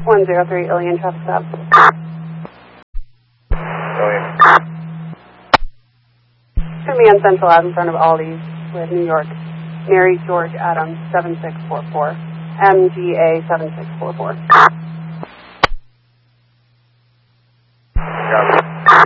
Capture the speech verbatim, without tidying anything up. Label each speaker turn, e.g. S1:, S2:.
S1: one zero three, Ilian traffic stop.
S2: Ilian.
S1: It's going to be on Central Ave in front of Aldi's with New York. Mary George Adams, seven six four four. M G A seven six four four.